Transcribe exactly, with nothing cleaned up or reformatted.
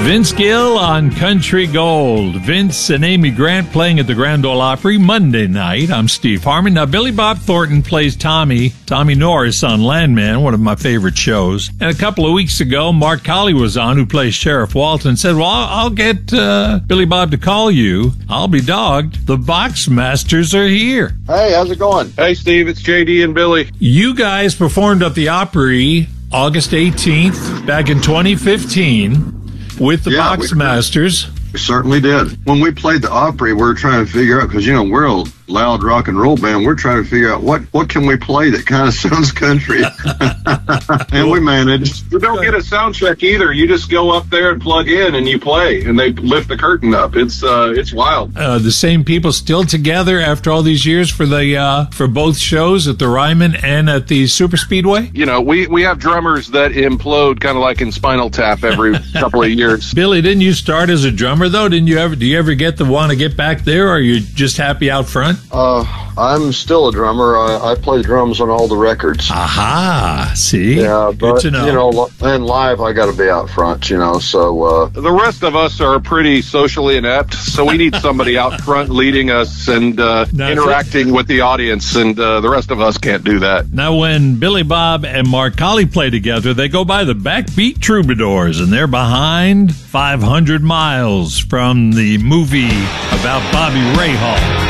Vince Gill on Country Gold. Vince and Amy Grant playing at the Grand Ole Opry Monday night. I'm Steve Harmon. Now, Billy Bob Thornton plays Tommy, Tommy Norris on Landman, one of my favorite shows. And a couple of weeks ago, Mark Colley was on, who plays Sheriff Walton, and said, well, I'll, I'll get uh, Billy Bob to call you. I'll be dogged. The Boxmasters are here. Hey, how's it going? Hey, Steve, it's J D and Billy. You guys performed at the Opry August eighteenth back in twenty fifteen. With the yeah, Boxmasters. We, we certainly did. When we played the Opry, we were trying to figure out, because, you know, we're a loud rock and roll band. We're trying to figure out what, what can we play that kind of sounds country. And we managed. You don't get a sound check either. You just go up there and plug in and you play, and they lift the curtain up. It's uh, it's wild. Uh, the same people still together after all these years for the uh, for both shows at the Ryman and at the Super Speedway? You know, we, we have drummers that implode kind of like in Spinal Tap every couple of years. Billy, didn't you start as a drummer, though? Didn't you ever? Do you ever get the want to get back there, or are you just happy out front? Uh, I'm still a drummer. I, I play drums on all the records. Aha, see? Yeah, Good but, to know. you know, and live, I got to be out front, you know, so... Uh, the rest of us are pretty socially inept, so we need somebody out front leading us and uh, interacting with the audience, and uh, the rest of us can't do that. Now, when Billy Bob and Mark Colley play together, they go by the Backbeat Troubadours, and they're behind five hundred miles from the movie about Bobby Rahal.